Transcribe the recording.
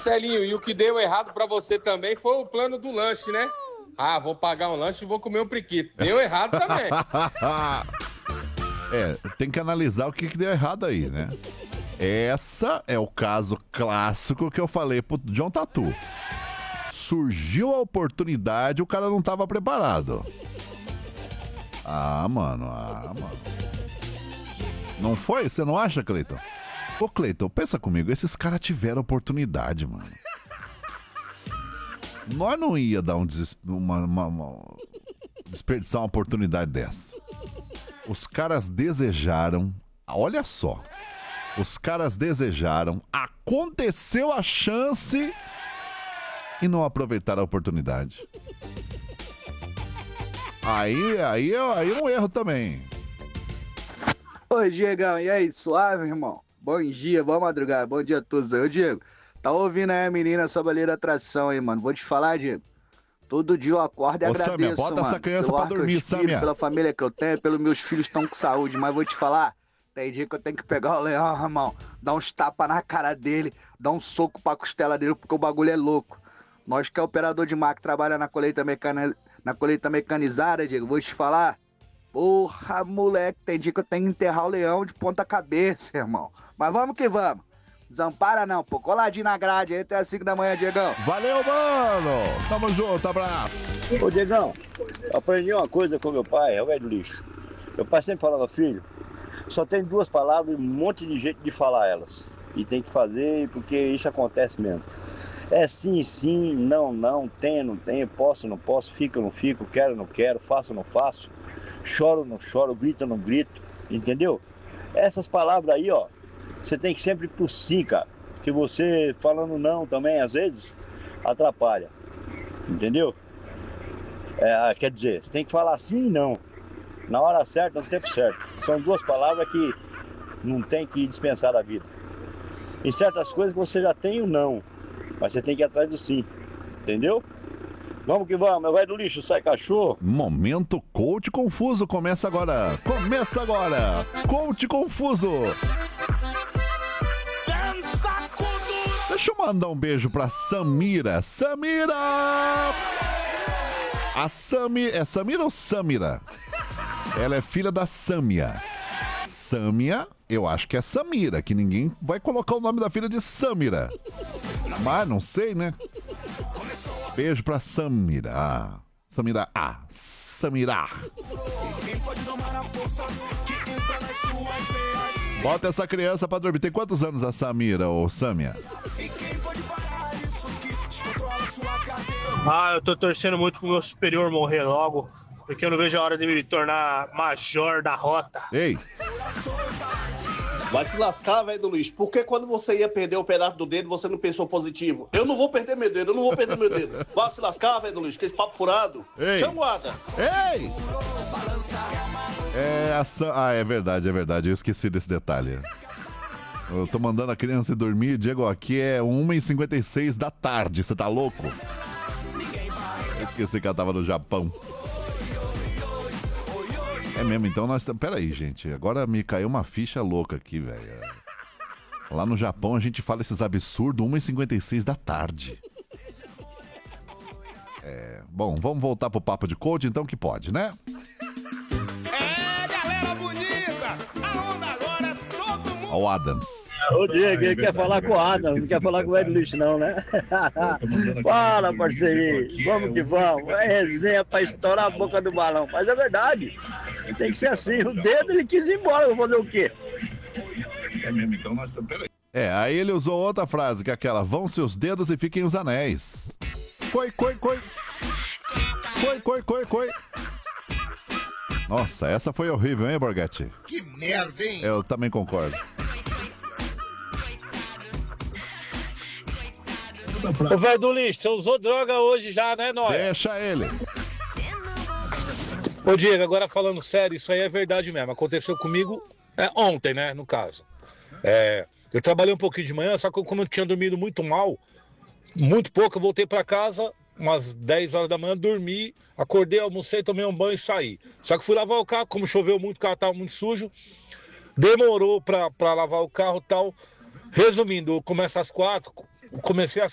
Marcelinho, e o que deu errado pra você também foi o plano do lanche, né? Ah, vou pagar um lanche e vou comer um priquito. Deu errado também. Tem que analisar o que deu errado aí, né? Essa é o caso clássico que eu falei pro John Tatu. Surgiu a oportunidade, o cara não tava preparado. Mano. Não foi? Você não acha, Cleiton? Ô, Cleiton, pensa comigo, esses caras tiveram oportunidade, mano. Nós não ia dar desperdiçar uma oportunidade dessa. Os caras desejaram, olha só, os caras desejaram, aconteceu a chance e não aproveitaram a oportunidade. Aí é um erro também. Oi, Diegão, e aí, suave, irmão? Bom dia, boa madrugada, bom dia a todos aí. Ô, Diego, tá ouvindo aí a menina sobre a lei da atração aí, mano? Vou te falar, Diego, todo dia eu acordo e agradeço, Samia, bota mano, essa criança pelo pra ar que eu dormir, respiro, Samia. pela família que eu tenho, pelos meus filhos que estão com saúde, mas vou te falar, tem dia que eu tenho que pegar o leão, irmão, dar uns tapas na cara dele, dar um soco pra costela dele, porque o bagulho é louco. Nós que é operador de máquina, trabalha na colheita mecanizada, Diego, vou te falar, porra, moleque, tem dia que eu tenho que enterrar o leão de ponta cabeça, irmão. Mas vamos que vamos. Desampara não, pô. Coladinho na grade aí até as 5 da manhã, Diegão. Valeu, mano. Tamo junto, abraço. Ô, Diegão, eu aprendi uma coisa com meu pai, é o velho do lixo. Meu pai sempre falava, filho, só tem duas palavras e um monte de jeito de falar elas. E tem que fazer porque isso acontece mesmo. É sim, sim, não, não, tenho, não tenho, posso, não posso, fico, não fico, quero, não quero, faço, não faço, choro, não choro, grito, não grito, entendeu? Essas palavras aí, ó, você tem que sempre ir pro sim, cara. Que você falando não também, às vezes, atrapalha, entendeu? Quer dizer, você tem que falar sim e não, na hora certa, no tempo certo. São duas palavras que não tem que dispensar da vida. Em certas coisas você já tem o não, mas você tem que ir atrás do sim, entendeu? Vamos que vamos, meu velho do lixo, sai cachorro. Momento Coach Confuso começa agora. Coach Confuso. Deixa eu mandar um beijo pra Samira. A Sami, é Samira ou Samira? Ela é filha da Sâmia. Sâmia, eu acho que é Samira, que ninguém vai colocar o nome da filha de Samira. Mas não sei, né? Beijo pra Samira. Samira. Bota essa criança pra dormir. Tem quantos anos a Samira ou Sâmia? Eu tô torcendo muito pro meu superior morrer logo, porque eu não vejo a hora de me tornar major da rota. Ei! Vai se lascar, velho do lixo. Por que quando você ia perder o pedaço do dedo, você não pensou positivo? Eu não vou perder meu dedo. Vai se lascar, velho do lixo, que esse papo furado. Ei! Chama o Ada. Ei! É verdade. Eu esqueci desse detalhe. Eu tô mandando a criança ir dormir. Diego, aqui é 1h56 da tarde. Você tá louco? Eu esqueci que ela tava no Japão. É mesmo, então nós... Peraí, gente. Agora me caiu uma ficha louca aqui, velho. Lá no Japão a gente fala esses absurdos 1h56 da tarde. Bom, vamos voltar pro papo de coach, então, que pode, né? Galera bonita! A onda agora é todo mundo! O Adams. Ô, Diego, ele quer falar com o Adam, não quer falar com o velho do lixo, não, né? Fala, parceirinho, vamos que vamos. É resenha pra estourar a boca do balão, mas é verdade. Tem que ser assim. O dedo ele quis ir embora, eu vou fazer o quê? É mesmo, então nós estamos... Peraí. Aí ele usou outra frase, que é aquela: vão seus dedos e fiquem os anéis. Coi. Nossa, essa foi horrível, hein, Borghetti? Que merda, hein? Eu também concordo. Ô, velho do lixo, você usou droga hoje já, né, Nóia? Deixa ele. Ô, Diego, agora falando sério, isso aí é verdade mesmo. Aconteceu comigo ontem, né, no caso. Eu trabalhei um pouquinho de manhã, só que como eu tinha dormido muito mal, muito pouco, eu voltei pra casa umas 10 horas da manhã, dormi, acordei, almocei, tomei um banho e saí. Só que fui lavar o carro, como choveu muito, o carro tava muito sujo, demorou pra lavar o carro e tal. Resumindo, começa às 4, comecei às